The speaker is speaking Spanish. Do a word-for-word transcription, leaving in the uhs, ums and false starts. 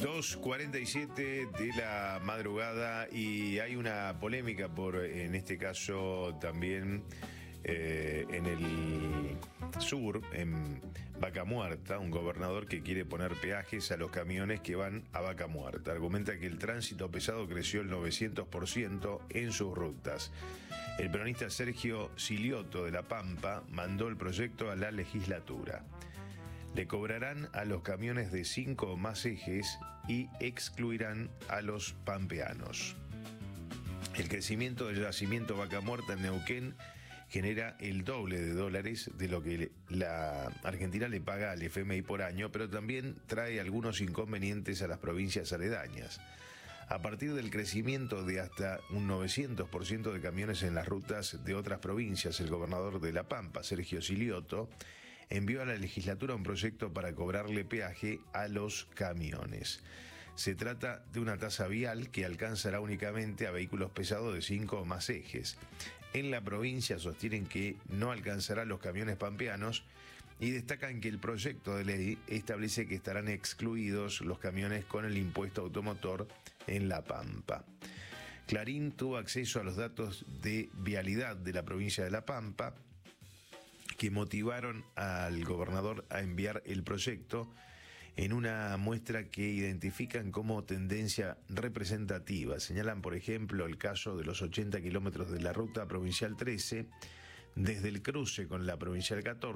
dos cuarenta y siete de la madrugada y hay una polémica por, en este caso también eh, en el sur, en Vaca Muerta, un gobernador que quiere poner peajes a los camiones que van a Vaca Muerta. Argumenta que el tránsito pesado creció el novecientos por ciento en sus rutas. El peronista Sergio Silioto de La Pampa mandó el proyecto a la legislatura. Le cobrarán a los camiones de cinco o más ejes y excluirán a los pampeanos. El crecimiento del yacimiento Vaca Muerta en Neuquén genera el doble de dólares de lo que la Argentina le paga al F M I por año, pero también trae algunos inconvenientes a las provincias aledañas. A partir del crecimiento de hasta un novecientos por ciento de camiones en las rutas de otras provincias, el gobernador de La Pampa, Sergio Silioto, envió a la legislatura un proyecto para cobrarle peaje a los camiones. Se trata de una tasa vial que alcanzará únicamente a vehículos pesados de cinco o más ejes. En la provincia sostienen que no alcanzará a los camiones pampeanos y destacan que el proyecto de ley establece que estarán excluidos los camiones con el impuesto automotor en La Pampa. Clarín tuvo acceso a los datos de vialidad de la provincia de La Pampa que motivaron al gobernador a enviar el proyecto en una muestra que identifican como tendencia representativa. Señalan, por ejemplo, el caso de los ochenta kilómetros de la ruta provincial trece, desde el cruce con la provincial catorce,